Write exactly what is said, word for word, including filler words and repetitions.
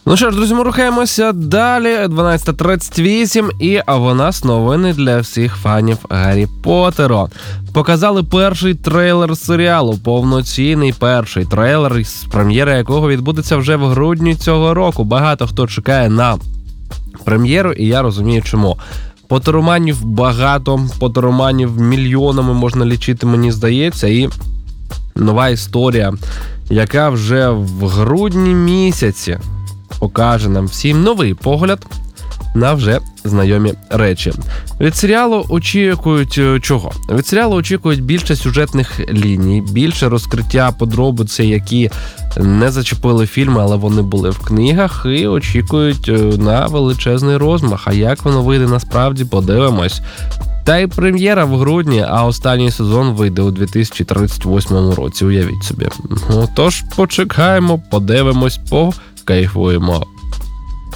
Ну що ж, друзі, ми рухаємося далі. дванадцята тридцять вісім, і а в нас новини для всіх фанів Гаррі Поттера. Показали перший трейлер серіалу, повноцінний перший трейлер, з прем'єра якого відбудеться вже в грудні цього року. Багато хто чекає на прем'єру, і я розумію чому. Поттероманів багато, поттероманів мільйонами можна лічити, мені здається, і нова історія, яка вже в грудні місяці покаже нам всім новий погляд на вже знайомі речі. Від серіалу очікують чого? Від серіалу очікують більше сюжетних ліній, більше розкриття подробиць, які не зачепили фільми, але вони були в книгах, і очікують на величезний розмах. А як воно вийде насправді, подивимось. Та й прем'єра в грудні, а останній сезон вийде у дві тисячі тридцять восьмому році, уявіть собі. Ну, тож почекаємо, подивимось, покайфуємо.